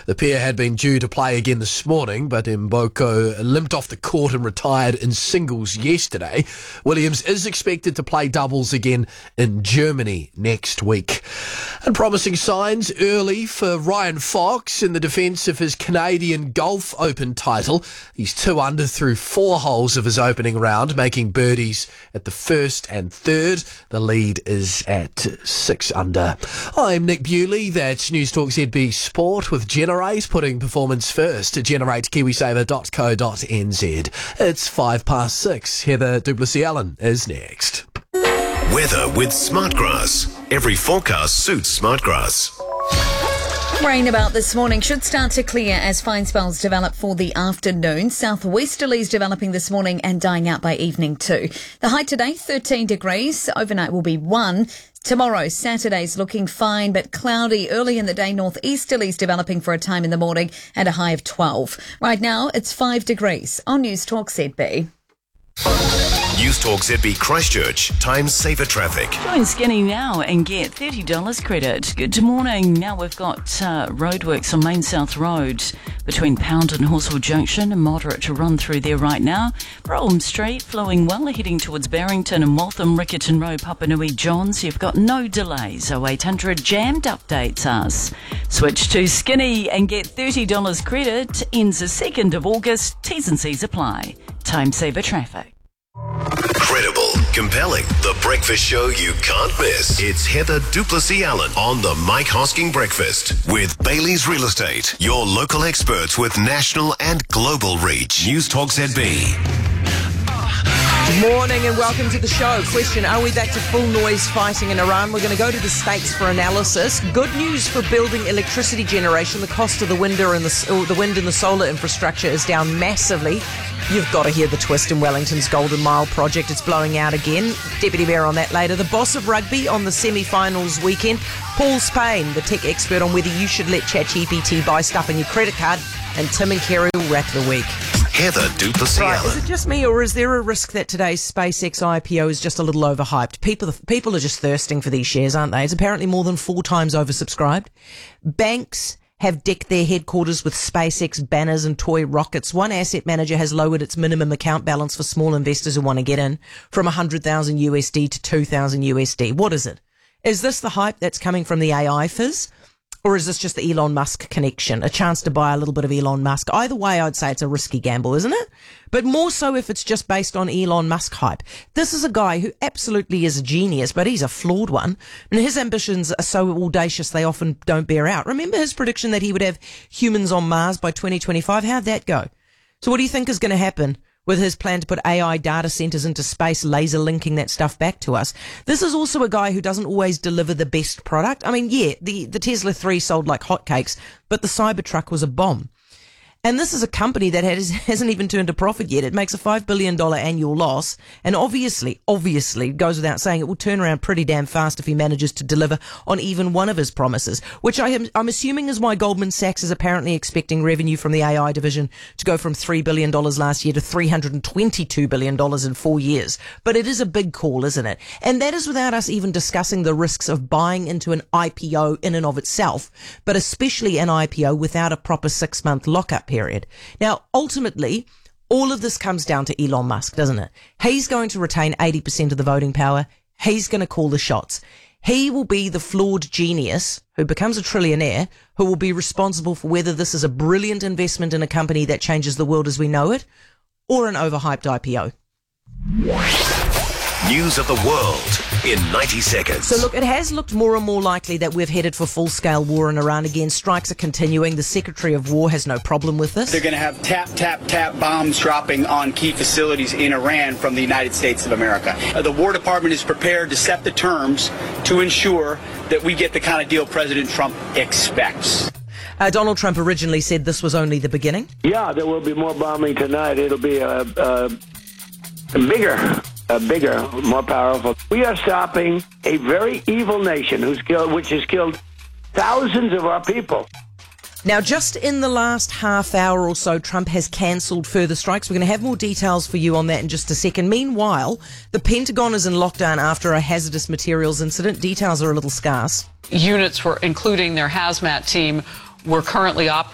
The pair had been due to play again this morning, but Mboko limped off the court and retired in singles yesterday. Williams is expected to play doubles again in Germany next week. And promising signs early for Ryan Fox in the defence of his Canadian Golf Open title. He's 2 under through 4 holes of his opening round, making birdies at the first and third. The lead is at 6 under. I'm Nick Bewley. That's News Talk ZB Sport with Generate, putting performance first at generatekiwisaver.co.nz. It's 6:05. Heather Duplessis-Allen is next. Weather with Smartgrass. Every forecast suits Smartgrass. Rain about this morning should start to clear as fine spells develop for the afternoon. Southwesterlies developing this morning and dying out by evening too. The high today, 13 degrees. Overnight will be 1. Tomorrow, Saturday's looking fine but cloudy. Early in the day, northeasterlies developing for a time in the morning and a high of 12. Right now, it's 5 degrees on News Talk ZB. News Talk ZB Christchurch. Time saver traffic. Join Skinny now and get $30 credit. Good morning. Now we've got roadworks on Main South Road between Pound and Horsell Junction. A moderate to run through there right now. Brougham Street flowing well, heading towards Barrington and Waltham, Riccarton Road, Papanui Johns. You've got no delays. 0800 jammed updates us. Switch to Skinny and get $30 credit. Ends the 2nd of August. T's and C's apply. Time saver traffic. Credible, compelling, the breakfast show you can't miss. It's Heather Duplessis-Allen on the Mike Hosking Breakfast with Bailey's Real Estate, your local experts with national and global reach. News Talk ZB. Good morning and welcome to the show. Question, are we back to full noise fighting in Iran? We're going to go to the States for analysis. Good news for building electricity generation. The cost of the wind and the solar infrastructure is down massively. You've got to hear the twist in Wellington's Golden Mile project. It's blowing out again. Deputy Mayor on that later. The boss of rugby on the semi-finals weekend. Paul Spain, the tech expert on whether you should let ChatGPT buy stuff on your credit card. And Tim and Kerry will wrap the week. Heather Duplessis-Allen. Right, is it just me or is there a risk that today's SpaceX IPO is just a little overhyped? People are just thirsting for these shares, aren't they? It's apparently more than 4 times oversubscribed. Banks have decked their headquarters with SpaceX banners and toy rockets. One asset manager has lowered its minimum account balance for small investors who want to get in from 100,000 USD to 2,000 USD. What is it? Is this the hype that's coming from the AI fizz? Or is this just the Elon Musk connection? A chance to buy a little bit of Elon Musk? Either way, I'd say it's a risky gamble, isn't it? But more so if it's just based on Elon Musk hype. This is a guy who absolutely is a genius, but he's a flawed one. And his ambitions are so audacious they often don't bear out. Remember his prediction that he would have humans on Mars by 2025? How'd that go? So what do you think is going to happen with his plan to put AI data centers into space, laser linking that stuff back to us? This is also a guy who doesn't always deliver the best product. I mean, yeah, the Tesla 3 sold like hotcakes, but the Cybertruck was a bomb. And this is a company that hasn't even turned a profit yet. It makes a $5 billion annual loss. And obviously, goes without saying, it will turn around pretty damn fast if he manages to deliver on even one of his promises, which I'm assuming is why Goldman Sachs is apparently expecting revenue from the AI division to go from $3 billion last year to $322 billion in 4 years. But it is a big call, isn't it? And that is without us even discussing the risks of buying into an IPO in and of itself, but especially an IPO without a proper 6-month lockup period. Now, ultimately, all of this comes down to Elon Musk, doesn't it? He's going to retain 80% of the voting power. He's going to call the shots. He will be the flawed genius who becomes a trillionaire, who will be responsible for whether this is a brilliant investment in a company that changes the world as we know it, or an overhyped IPO. News of the world in 90 seconds. So look, it has looked more and more likely that we've headed for full-scale war in Iran again. Strikes are continuing. The Secretary of War has no problem with this. They're going to have tap bombs dropping on key facilities in Iran from the United States of America. The War Department is prepared to set the terms to ensure that we get the kind of deal President Trump expects. Donald Trump originally said this was only the beginning. Yeah, there will be more bombing tonight. It'll be bigger, more powerful. We are stopping a very evil nation which has killed thousands of our people. Now, just in the last half hour or so, Trump has cancelled further strikes. We're going to have more details for you on that in just a second. Meanwhile, the Pentagon is in lockdown after a hazardous materials incident. Details are a little scarce. Units including their hazmat team, were currently operating.